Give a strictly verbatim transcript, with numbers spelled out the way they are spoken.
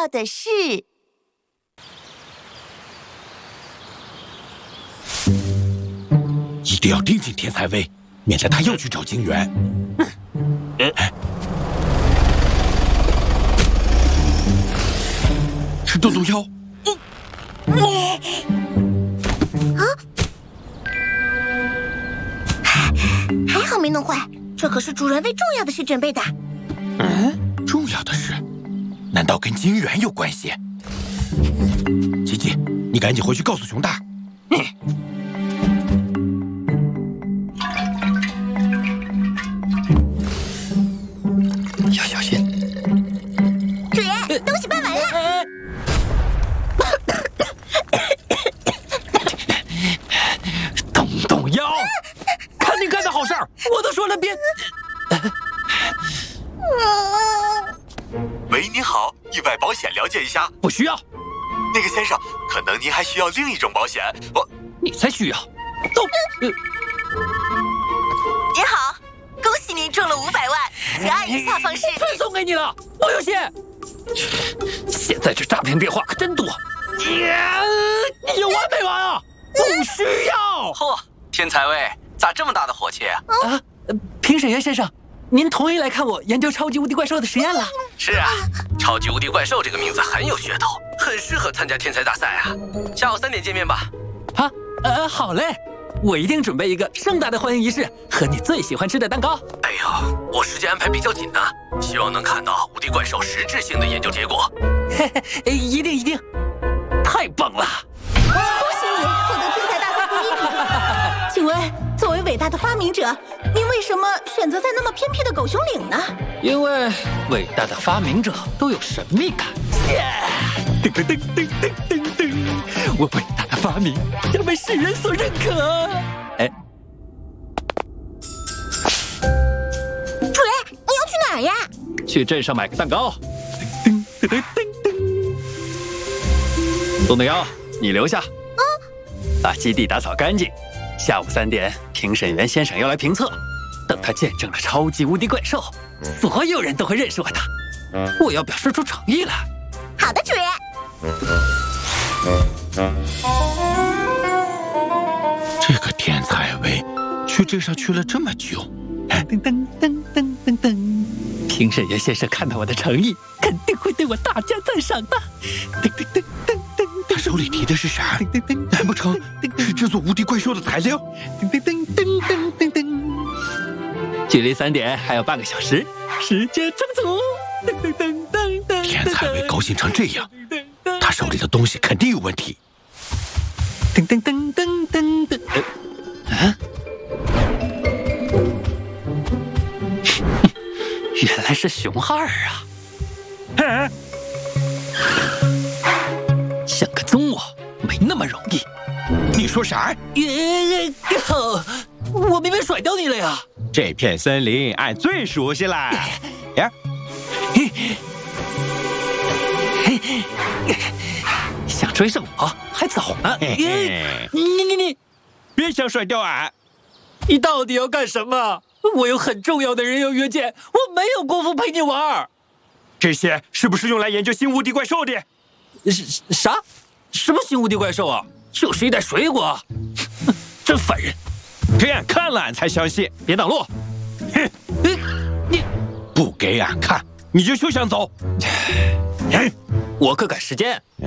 要的事。 一定要盯紧天才薇，免得他又去找金元。嗯，是豆豆妖。 啊！还好没弄坏，这可是主人为重要的事准备的。 嗯，重要的事，难道跟金元有关系？吉吉，你赶紧回去告诉熊大。嗯要小心！ 主人，东西搬完了。 东东妖，看你干的好事儿！我都说了别。 喂，您好，意外保险了解一下。 不需要。 那个先生，可能您还需要另一种保险。我， 你才需要。都。呃、 您好。恭喜您中了五百万，请按以下方式。 全送给你了，我有限。现在这诈骗电话可真多，你有完没完啊？不需要。 嚯，天才薇，咋这么大的火气啊？ 啊，评审员先生，您同意来看我研究超级无敌怪兽的实验了？ 是啊，超级无敌怪兽这个名字很有噱头，很适合参加天才大赛啊。下午三点见面吧。 啊，呃，好嘞。我一定准备一个盛大的欢迎仪式和你最喜欢吃的蛋糕。 哎呦，我时间安排比较紧呢，希望能看到无敌怪兽实质性的研究结果。 嘿嘿，一定一定，太棒了！ 恭喜你获得天才大赛第一名。请问，作为伟大的发明者，您为什么选择在那么偏僻的狗熊岭呢？ 因为伟大的发明者都有神秘感。噔噔噔噔噔噔噔，我伟大的发明要被世人所认可。哎， 主人，你要去哪儿呀？ 去镇上买个蛋糕。噔噔噔噔噔。东东妖，你留下。啊。把基地打扫干净。下午三点，评审员先生要来评测。等他见证了超级无敌怪兽，所有人都会认识我的。我要表示出诚意来。 好的，主人。 这个天才薇去镇上去了这么久， 噔噔噔噔噔噔，评审员先生看到我的诚意，肯定会对我大加赞赏的。噔噔噔噔噔， 他手里提的是啥？噔噔噔，难不成是制作无敌怪兽的材料？ 噔噔噔噔噔噔噔，距离三点还有半个小时，时间充足。噔噔噔噔噔， 天才薇高兴成这样，他手里的东西肯定有问题。 噔噔噔噔噔噔，呃，啊，原来是熊二啊！啊，想跟踪我没那么容易。 你说啥？ 呃，我明明甩掉你了呀！ 这片森林俺最熟悉啦。呀， 想追上我还早呢！ 嘿嘿你你你， 别想甩掉俺！ 你到底要干什么？我有很重要的人要约见，我没有功夫陪你玩。 这些是不是用来研究新无敌怪兽的？ 是啥？什么新无敌怪兽啊？就是一袋水果，真烦人！ 给俺看了，俺才相信。 别挡路！ 哼， 你不给俺看，你就休想走。 我可赶时间。